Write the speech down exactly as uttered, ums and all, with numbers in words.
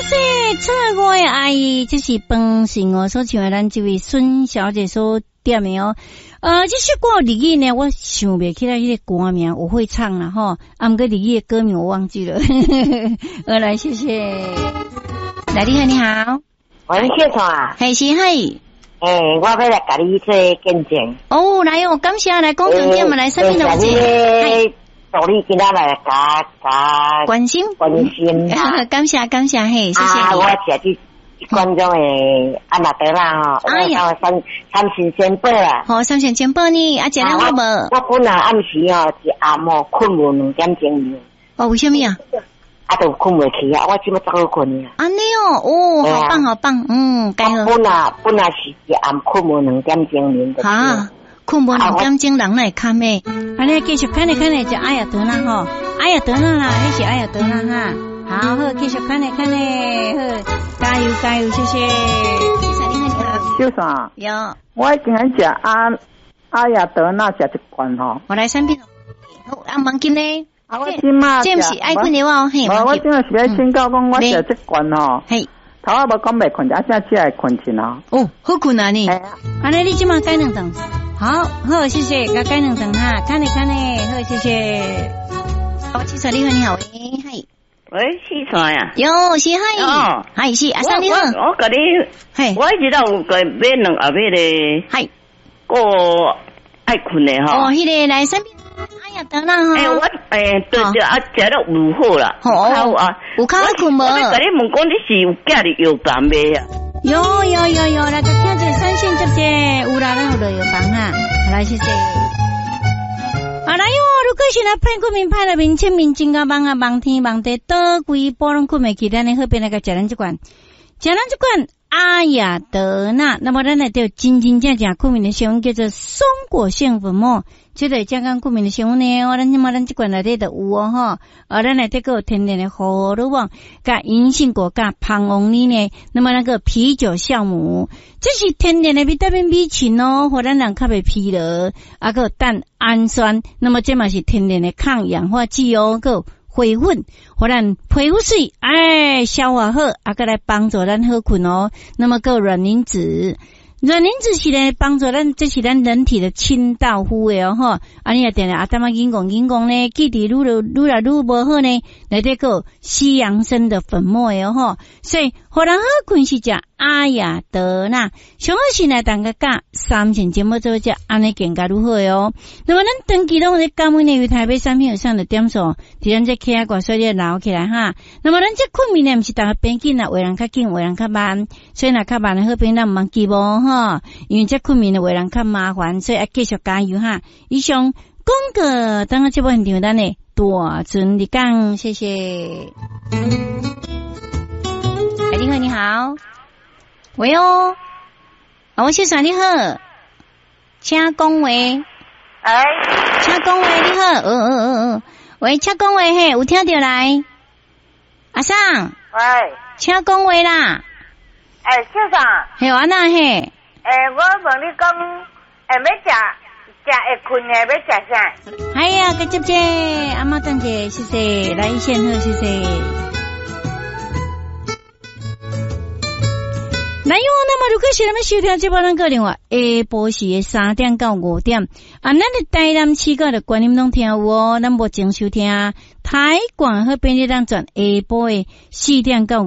谢错我的阿姨，这是饭是我所唱的，咱这位孙小姐所点的哦。呃，这首歌日语呢，我想不起来那个歌名，我会唱了哈，啊，不过日语的歌名我忘记了。好，来，谢谢。来，你好，你好。 我是谢总啊。 嘿，是嘿。 诶、欸，我要来甲你做见证。 哦，来哦，感谢来讲重点嘛，来什么东西？ 嘿。助你今仔来加加关心关心啊！ 感谢感谢嘿，谢谢啊！我食啲观众诶安娜德啦吼，哎呀，三三神仙宝啦， 好三神仙宝呢，啊，食了好无？ 我本来暗时哦，是暗晡困无两点钟。 哦，为什么啊？ 啊，都困袂起啊！我即么早好困啊。 安尼哦，哦，好棒好棒，嗯，该好。 本来本来是一暗困无两点钟的。 好。困无两点钟人来看诶，安尼继续看咧看咧就艾亚德纳吼，艾亚德纳啦，迄是艾亚德纳哈，好好继续看咧看咧，好，加油加油，谢谢。谢谢你好， 小三有， 我已经喺食阿艾亚德纳食一罐吼， 我来三片，好，阿黄金咧， 啊我今嘛， 这不是爱困的哇，嘿， 我我今嘛是要宣告讲我食一罐吼， 嘿。 头仔无讲袂困，啊，现在起来困去咯。 哦，好困啊你，安尼你即马改两顿，好好谢谢，甲改两顿哈，看你看你，好谢谢。我七彩你好你好，喂，嗨， 喂，四川呀， 有是嗨，哦，嗨是阿三你好， 我我甲你，嘿，我知道有个买两后尾咧， 嗨， 个爱困的吼， 哦，迄个来三边。哎呀，等啦哈！ 哎，我诶，对对啊，食了有好啦， 好啊，有靠困无？ 我甲你问讲，你是有寄哩药房未啊？ 有有有有，来个听这三线接接，有啦，咱有了药房哈，来谢谢。啊来哟，如果是来派过民派了民签民金啊，忙啊忙天忙地，多规波拢困袂起，咱呢好边那个食咱这款，食咱这款。阿雅德纳，那么咱来就真真正正顾名的成分叫做松果性粉末，这个健康顾名的成分呢，我咱即马咱即罐内底就有哦吼，而咱内底个天然的荷尔蒙、甲银杏果、甲胖红梨呢，那么那个啤酒酵母，这是天然的维他命 B 群哦，互咱人较袂疲劳，啊个蛋氨酸，那么这嘛是天然的抗氧化剂哦，个。回粉，或咱皮肤水，哎，消化好，啊，个来帮助咱好困哦。那么个软磷脂，软磷脂是来帮助咱，这是咱人体的清道夫的哦吼。啊，你也定定啊，当嘛硬讲硬讲呢，记伫愈来愈来愈无好呢，来这个西洋参的粉末的哦吼。所以，互人好困是食阿雅德纳，上好是来当个加三千节目做只安尼更加愈好哦。那么咱长期拢咧感恩呢，为台北产品有上的点数，伫咱这起啊挂所以留起来哈。那么咱这困眠呢，毋是逐个变紧啦，为人较紧，为人较慢，所以若较慢的好朋友咱毋茫记无哈，因为这困眠的为人较麻烦，所以要继续加油哈。以上广告当个节目现场咱呢大存立讲，谢谢。哎，你好，你好，喂哦，啊，我先生你好，请讲话， 哎， 请讲话你好，呃呃呃呃，喂，请讲话嘿，有听到来？阿桑， 喂， 请讲话啦， 哎，先生， 嘿，安那嘿？ 诶，我问你讲，诶，要食食会困诶，要食啥？ 哎呀，个接接，阿妈等者，谢谢，来先好，谢谢。来哟，那么如果是咱们收听这波咱个电话，下晡时的三点到五点，啊，咱的台南市个的观音拢听有哦，咱目前收听台广和便利当转下晡的四点到